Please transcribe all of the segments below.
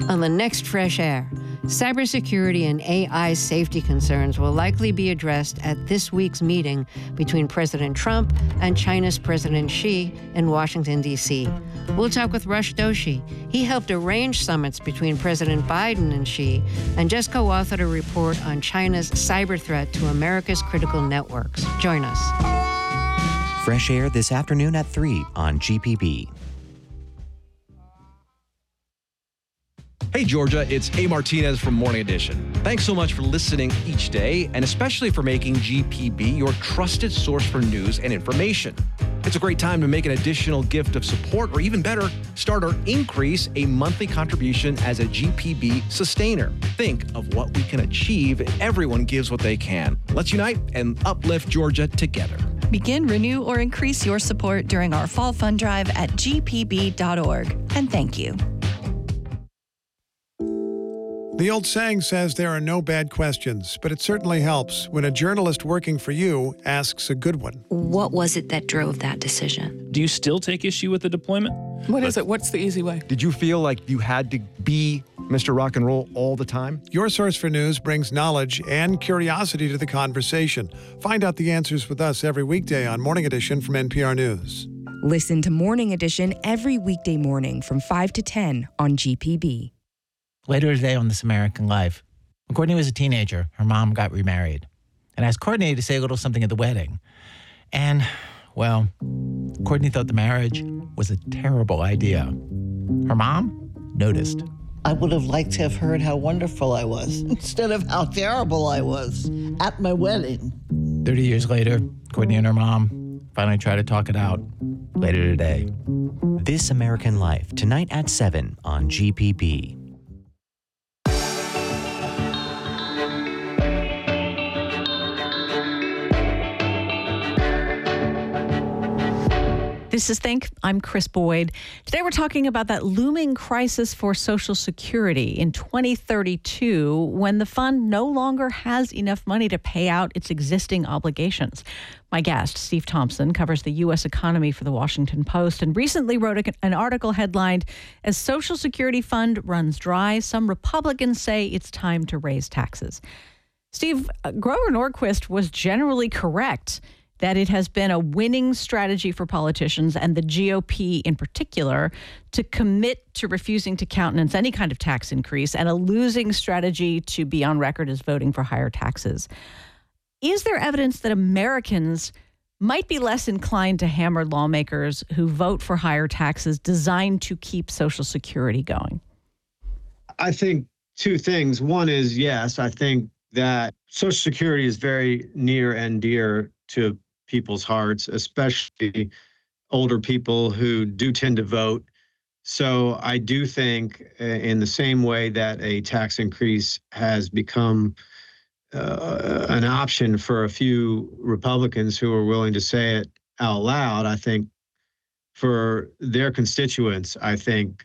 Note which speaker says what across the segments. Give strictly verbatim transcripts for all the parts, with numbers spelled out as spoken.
Speaker 1: On the next Fresh Air, cybersecurity and A I safety concerns will likely be addressed at this week's meeting between President Trump and China's President Xi in Washington, D C. We'll talk with Rush Doshi. He helped arrange summits between President Biden and Xi and just co-authored a report on China's cyber threat to America's critical networks. Join us.
Speaker 2: Fresh Air this afternoon at three on G P B.
Speaker 3: Hey, Georgia, it's A. Martinez from Morning Edition. Thanks so much for listening each day, and especially for making G P B your trusted source for news and information. It's a great time to make an additional gift of support, or even better, start or increase a monthly contribution as a G P B sustainer. Think of what we can achieve if everyone gives what they can. Let's unite and uplift Georgia together.
Speaker 4: Begin, renew, or increase your support during our fall fund drive at g p b dot org. And thank you.
Speaker 5: The old saying says there are no bad questions, but it certainly helps when a journalist working for you asks a good one.
Speaker 6: What was it that drove that decision?
Speaker 7: Do you still take issue with the deployment?
Speaker 8: What is it? What's the easy way?
Speaker 3: Did you feel like you had to be Mister Rock and Roll all the time?
Speaker 5: Your source for news brings knowledge and curiosity to the conversation. Find out the answers with us every weekday on Morning Edition from N P R News.
Speaker 9: Listen to Morning Edition every weekday morning from five to ten on G P B.
Speaker 10: Later today on This American Life, when Courtney was a teenager, her mom got remarried and asked Courtney to say a little something at the wedding. And, well, Courtney thought the marriage was a terrible idea. Her mom noticed.
Speaker 11: I would have liked to have heard how wonderful I was instead of how terrible I was at my wedding.
Speaker 10: Thirty years later, Courtney and her mom finally tried to talk it out later today.
Speaker 2: This American Life, tonight at seven on G P B.
Speaker 12: This is Think. I'm Chris Boyd. Today we're talking about that looming crisis for Social Security in twenty thirty-two when the fund no longer has enough money to pay out its existing obligations. My guest, Steve Thompson, covers the U S economy for the Washington Post and recently wrote an article headlined, "As Social Security Fund Runs Dry, Some Republicans Say It's Time to Raise Taxes." Steve, Grover Norquist was generally correct that it has been a winning strategy for politicians and the G O P in particular to commit to refusing to countenance any kind of tax increase, and a losing strategy to be on record as voting for higher taxes. Is there evidence that Americans might be less inclined to hammer lawmakers who vote for higher taxes designed to keep Social Security going?
Speaker 13: I think two things. One is, yes, I think that Social Security is very near and dear to people's hearts, especially older people who do tend to vote. So I do think uh, in the same way that a tax increase has become uh, an option for a few Republicans who are willing to say it out loud, I think for their constituents, I think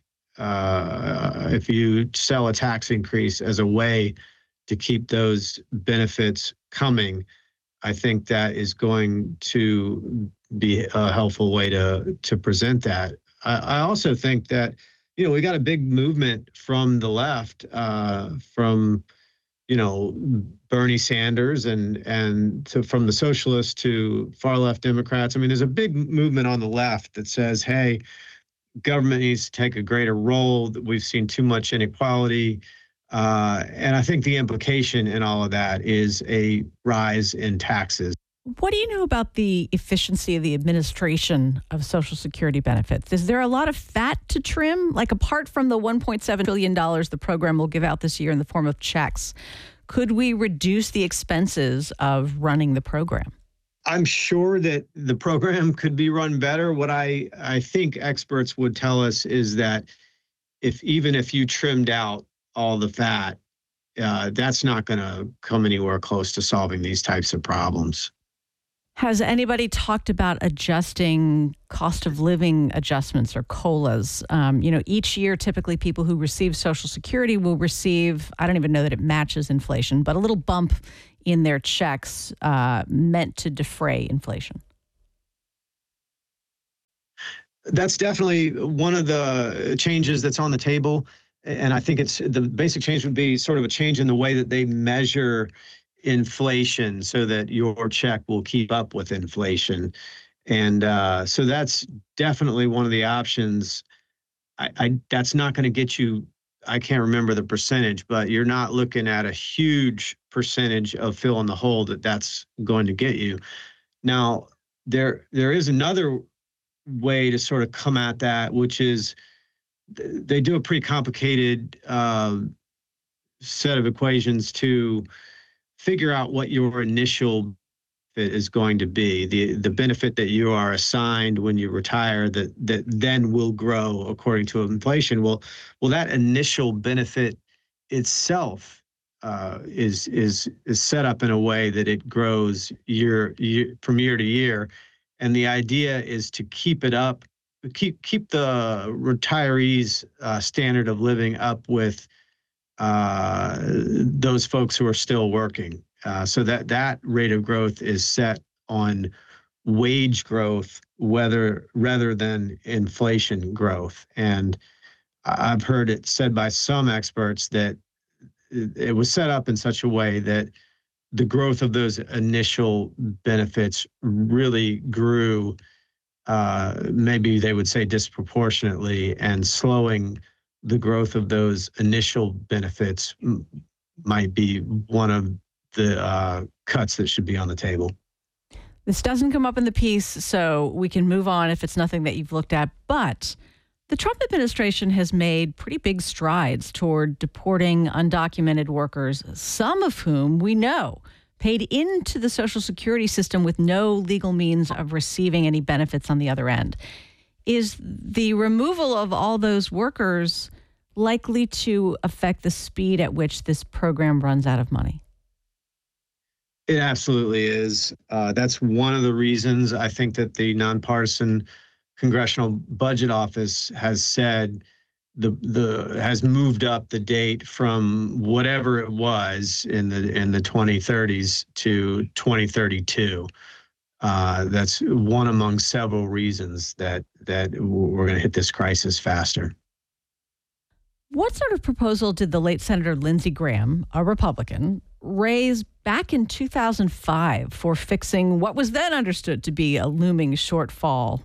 Speaker 13: uh, if you sell a tax increase as a way to keep those benefits coming, I think that is going to be a helpful way to to present that. I, I also think that, you know, we got a big movement from the left, uh, from, you know, Bernie Sanders and and to, from the socialists to far left Democrats. I mean, there's a big movement on the left that says, hey, government needs to take a greater role, that we've seen too much inequality. Uh, and I think the implication in all of that is a rise in taxes.
Speaker 12: What do you know about the efficiency of the administration of Social Security benefits? Is there a lot of fat to trim? Like, apart from the one point seven billion dollars the program will give out this year in the form of checks, could we reduce the expenses of running the program?
Speaker 13: I'm sure that the program could be run better. What I, I think experts would tell us is that if even if you trimmed out all the fat, uh, that's not going to come anywhere close to solving these types of problems.
Speaker 12: Has anybody talked about adjusting cost of living adjustments or COLAs? Um, you know, each year, typically people who receive Social Security will receive, I don't even know that it matches inflation, but a little bump in their checks uh, meant to defray inflation.
Speaker 13: That's definitely one of the changes that's on the table. and I think it's the basic change would be sort of a change in the way that they measure inflation so that your check will keep up with inflation. And uh, so that's definitely one of the options. I, I that's not going to get you, I can't remember the percentage, but you're not looking at a huge percentage of fill in the hole that that's going to get you. Now, there there is another way to sort of come at that, which is they do a pretty complicated uh, set of equations to figure out what your initial benefit is going to be, the the benefit that you are assigned when you retire that that then will grow according to inflation. Well, well, that initial benefit itself uh, is is is set up in a way that it grows year, year from year to year, and the idea is to keep it up, keep keep the retirees' uh, standard of living up with uh, those folks who are still working. Uh, so that that rate of growth is set on wage growth, whether rather than inflation growth. And I've heard it said by some experts that it was set up in such a way that the growth of those initial benefits really grew, uh, maybe they would say disproportionately, and slowing the growth of those initial benefits m- might be one of the uh, cuts that should be on the table.
Speaker 12: This doesn't come up in the piece, so we can move on if it's nothing that you've looked at. But the Trump administration has made pretty big strides toward deporting undocumented workers, some of whom we know paid into the Social Security system with no legal means of receiving any benefits on the other end. Is the removal of all those workers likely to affect the speed at which this program runs out of money?
Speaker 13: It absolutely is. Uh, that's one of the reasons I think that the nonpartisan Congressional Budget Office has said the the has moved up the date from whatever it was in the in the twenty thirties to twenty thirty-two. Uh, that's one among several reasons that that we're going to hit this crisis faster.
Speaker 12: What sort of proposal did the late Senator Lindsey Graham, a Republican, raise back in two thousand five for fixing what was then understood to be a looming shortfall?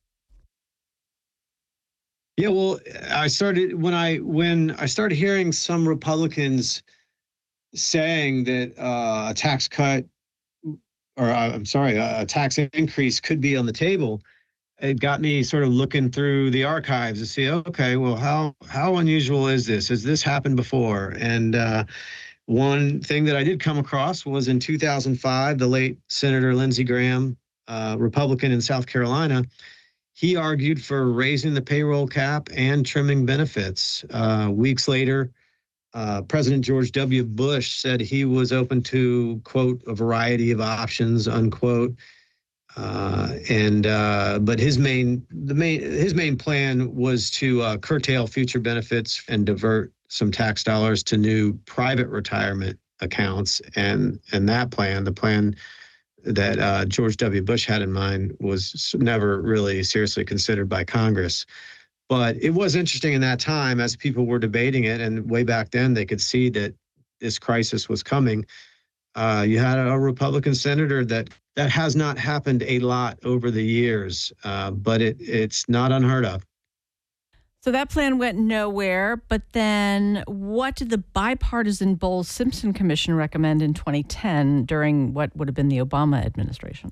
Speaker 13: Yeah, well, I started when I when I started hearing some Republicans saying that uh, a tax cut, or uh, I'm sorry, a tax increase could be on the table. It got me sort of looking through the archives to see, okay, well, how how unusual is this? Has this happened before? And uh, one thing that I did come across was in two thousand five, the late Senator Lindsey Graham, uh, Republican in South Carolina, he argued for raising the payroll cap and trimming benefits. Uh, weeks later, uh, President George W. Bush said he was open to, quote, a variety of options, unquote. Uh, and uh, but his main the main his main plan was to uh, curtail future benefits and divert some tax dollars to new private retirement accounts. And and that plan, the plan that uh, George W. Bush had in mind, was never really seriously considered by Congress. But it was interesting in that time as people were debating it, and way back then they could see that this crisis was coming. Uh, you had a Republican senator that that has not happened a lot over the years, uh, but it it's not unheard of.
Speaker 12: So that plan went nowhere, but then what did the bipartisan Bowles-Simpson Commission recommend in twenty ten during what would have been the Obama administration?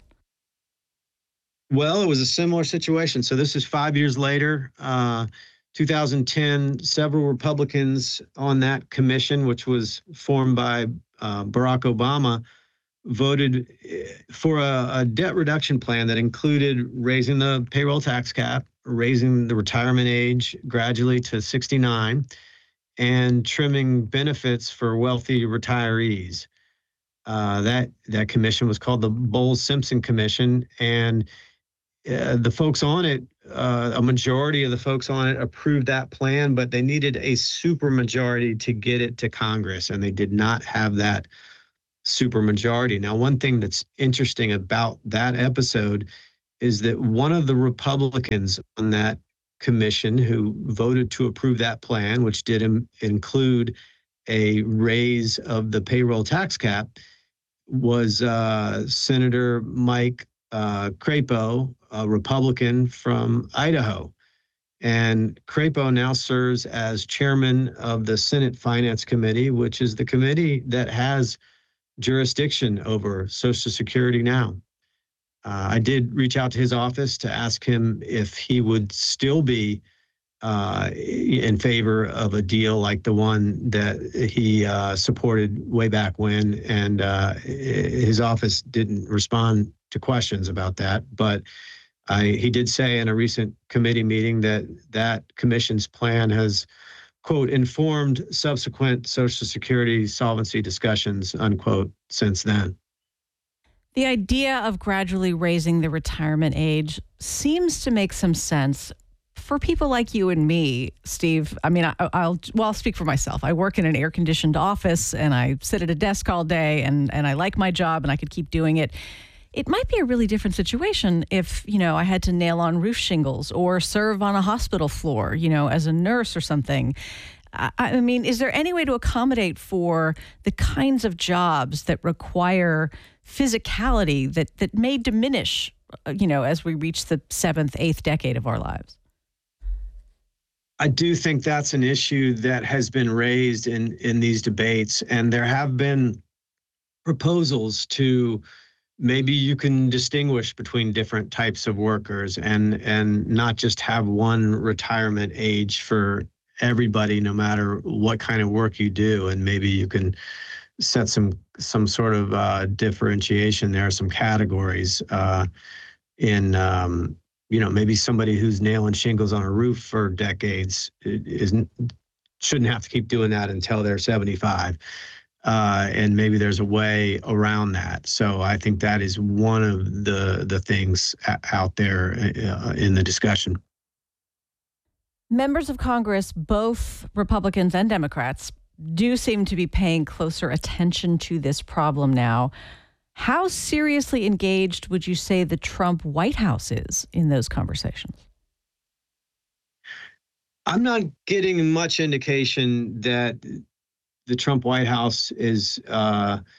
Speaker 13: Well, it was a similar situation. So this is five years later, uh, two thousand ten, several Republicans on that commission, which was formed by uh, Barack Obama, voted for a, a debt reduction plan that included raising the payroll tax cap, raising the retirement age gradually to sixty-nine, and trimming benefits for wealthy retirees. Uh, that that commission was called the Bowles-Simpson Commission, and uh, the folks on it, uh, a majority of the folks on it approved that plan, but they needed a supermajority to get it to Congress, and they did not have that supermajority. Now, one thing that's interesting about that episode is that one of the Republicans on that Commission, who voted to approve that plan, which did im- include a raise of the payroll tax cap, was uh, Senator Mike uh, Crapo, a Republican from Idaho. And Crapo now serves as chairman of the Senate Finance Committee, which is the committee that has jurisdiction over Social Security now. Uh, I did reach out to his office to ask him if he would still be uh, in favor of a deal like the one that he uh, supported way back when, and uh, his office didn't respond to questions about that. But I, he did say in a recent committee meeting that that commission's plan has, quote, informed subsequent Social Security solvency discussions, unquote, since then.
Speaker 12: The idea of gradually raising the retirement age seems to make some sense for people like you and me, Steve. I mean, I, I'll well, I'll speak for myself. I work in an air-conditioned office, and I sit at a desk all day, and, and I like my job, and I could keep doing it. It might be a really different situation if, you know, I had to nail on roof shingles or serve on a hospital floor, you know, as a nurse or something. I, I mean, is there any way to accommodate for the kinds of jobs that require physicality that, that may diminish, you know, as we reach the seventh, eighth decade of our lives?
Speaker 13: I do think that's an issue that has been raised in, in these debates, and there have been proposals to maybe you can distinguish between different types of workers and and not just have one retirement age for everybody, no matter what kind of work you do. And maybe you can set some some sort of uh, differentiation there, some categories uh, in, um, you know, maybe somebody who's nailing shingles on a roof for decades isn't shouldn't have to keep doing that until they're seventy-five. Uh, and maybe there's a way around that. So I think that is one of the the things out there uh, in the discussion.
Speaker 12: Members of Congress, both Republicans and Democrats, do seem to be paying closer attention to this problem now. How seriously engaged would you say the Trump White House is in those conversations?
Speaker 13: I'm not getting much indication that the Trump White House is, uh, uh,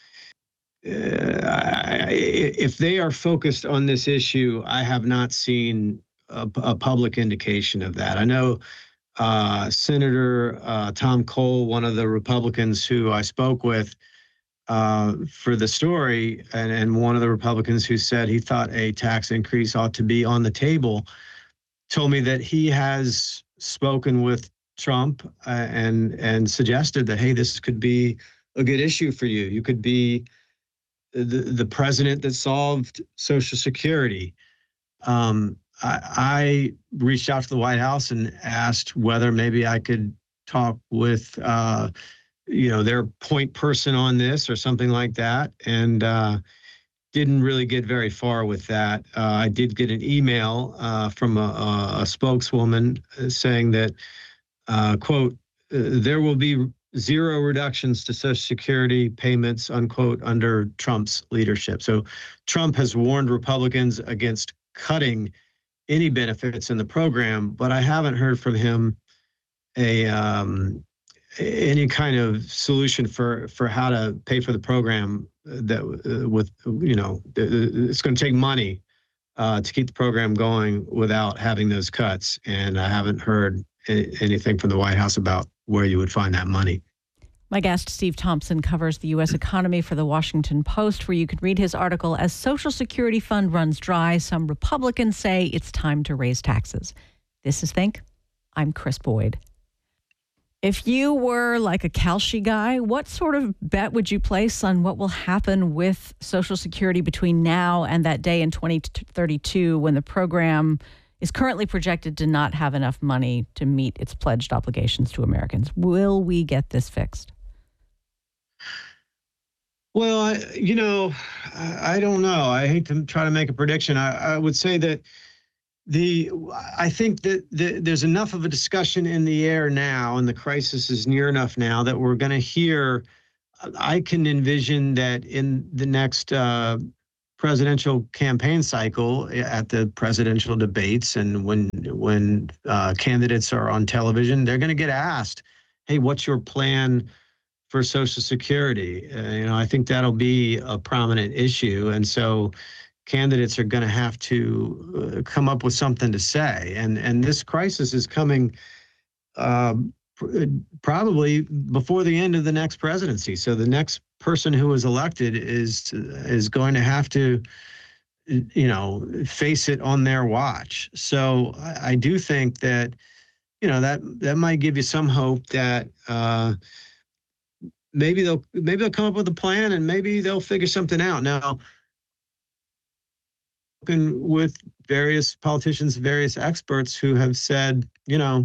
Speaker 13: if they are focused on this issue, I have not seen a, a public indication of that. I know uh, Senator uh, Tom Cole, one of the Republicans who I spoke with uh, for the story, and, and one of the Republicans who said he thought a tax increase ought to be on the table, told me that he has spoken with Trump uh, and and suggested that, hey, this could be a good issue for you. You could be the the president that solved Social Security. Um, I, I reached out to the White House and asked whether maybe I could talk with uh, you know their point person on this or something like that, and uh, didn't really get very far with that. Uh, I did get an email uh, from a, a, a spokeswoman saying that, Uh, quote, there will be zero reductions to Social Security payments, unquote, under Trump's leadership. So Trump has warned Republicans against cutting any benefits in the program, but I haven't heard from him a um, any kind of solution for, for how to pay for the program that uh, with, you know, it's going to take money uh, to keep the program going without having those cuts. And I haven't heard anything from the White House about where you would find that money.
Speaker 12: My guest, Steve Thompson, covers the U S economy for the Washington Post, where you can read his article, As Social Security Fund Runs Dry, Some Republicans Say It's Time to Raise Taxes. This is Think. I'm Chris Boyd. If you were like a Kalshi guy, what sort of bet would you place on what will happen with Social Security between now and that day in twenty thirty-two when the program is currently projected to not have enough money to meet its pledged obligations to Americans? Will we get this fixed?
Speaker 13: Well, I, you know, I, I don't know. I hate to try to make a prediction. I, I would say that the I think that the, there's enough of a discussion in the air now, and the crisis is near enough now that we're going to hear. I can envision that in the next uh, presidential campaign cycle at the presidential debates, and when when uh, candidates are on television, they're going to get asked, "Hey, what's your plan for Social Security?" Uh, you know, I think that'll be a prominent issue, and so candidates are going to have to uh, come up with something to say. And and this crisis is coming uh, pr- probably before the end of the next presidency. So the next person who is elected is is going to have to, you know, face it on their watch. So I, I do think that, you know, that that might give you some hope that uh, maybe they'll maybe they'll come up with a plan and maybe they'll figure something out. Now, with various politicians, various experts who have said, you know,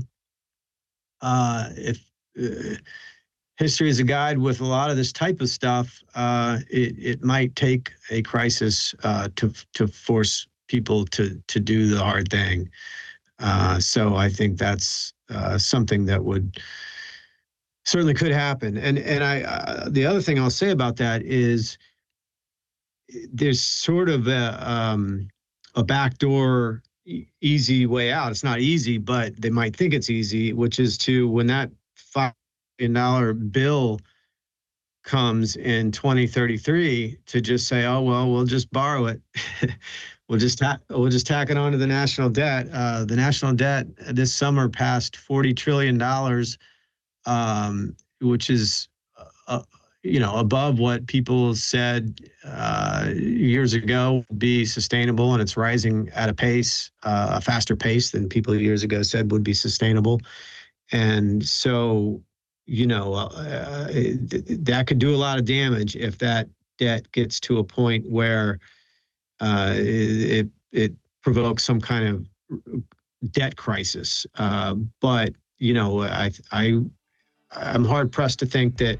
Speaker 13: uh, if uh, history is a guide with a lot of this type of stuff, uh, it, it might take a crisis uh, to to force people to to do the hard thing. Uh, so I think that's uh, something that would certainly could happen. And and I uh, the other thing I'll say about that is there's sort of a um, a backdoor e- easy way out. It's not easy, but they might think it's easy, which is to, when that five billion dollars bill comes in twenty thirty-three, to just say, oh, well, we'll just borrow it. We'll just ta- we'll just tack it on to the national debt. Uh, the national debt this summer passed forty trillion dollars, um, which is, uh, you know, above what people said uh, years ago would be sustainable, and it's rising at a pace, uh, a faster pace than people years ago said would be sustainable. And so, you know, uh, it, that could do a lot of damage if that debt gets to a point where uh, it it provokes some kind of debt crisis. Uh, but you know, I I I'm hard pressed to think that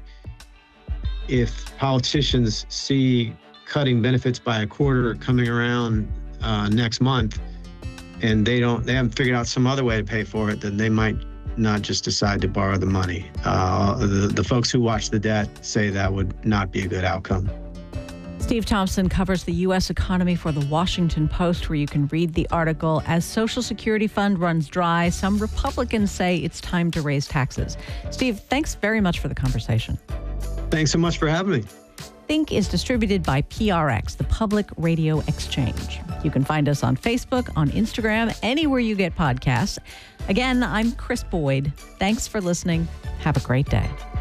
Speaker 13: if politicians see cutting benefits by a quarter coming around uh, next month, and they don't they haven't figured out some other way to pay for it, then they might not just decide to borrow the money. Uh, the the folks who watch the debt say that would not be a good outcome.
Speaker 12: Steve Thompson covers the U S economy for the Washington Post, where you can read the article, "As Social Security Fund Runs Dry, Some Republicans Say It's Time to Raise Taxes." Steve, thanks very much for the conversation.
Speaker 13: Thanks so much for having me.
Speaker 12: Think is distributed by P R X, the Public Radio Exchange. You can find us on Facebook, on Instagram, anywhere you get podcasts. Again, I'm Chris Boyd. Thanks for listening. Have a great day.